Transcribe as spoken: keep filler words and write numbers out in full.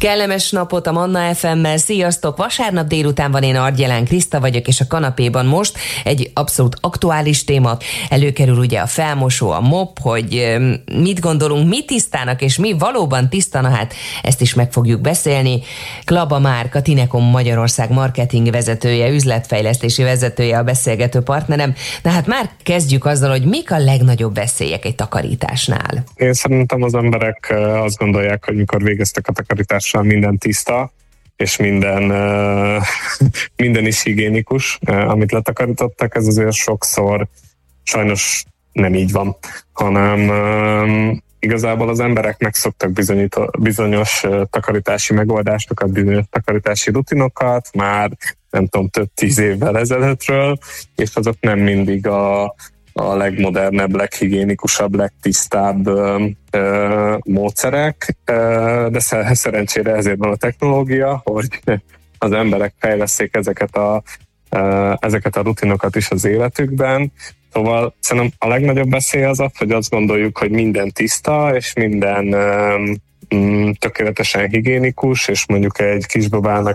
Kellemes napot a Manna ef emmel, sziasztok! Vasárnap délután van, én Argyelán Kriszta vagyok, és a kanapéban most egy abszolút aktuális téma. Előkerül ugye a felmosó, a mop, hogy mit gondolunk, mi tisztának, és mi valóban tiszta, na hát ezt is meg fogjuk beszélni. Klaba Márka, Tinekom Magyarország marketing vezetője, üzletfejlesztési vezetője a beszélgető partnerem. Na hát már kezdjük azzal, hogy mik a legnagyobb veszélyek egy takarításnál. Én szerintem az emberek azt gondolják, hogy mikor végeztek a takarítással, minden tiszta, és minden, minden is higiénikus, amit letakarítottak, ez azért sokszor sajnos nem így van, hanem igazából az emberek megszoktak bizonyos takarítási megoldásokat, bizonyos takarítási rutinokat, már nem tudom, több tíz évvel ezelőttről, és azok nem mindig a a legmodernebb, leghigiénikusabb, legtisztább ö, ö, módszerek, ö, de szerencsére ezért van a technológia, hogy az emberek fejleszték ezeket a, ö, ezeket a rutinokat is az életükben. Szóval szerintem a legnagyobb veszély az az, hogy azt gondoljuk, hogy minden tiszta, és minden ö, tökéletesen higiénikus, és mondjuk egy kisbabának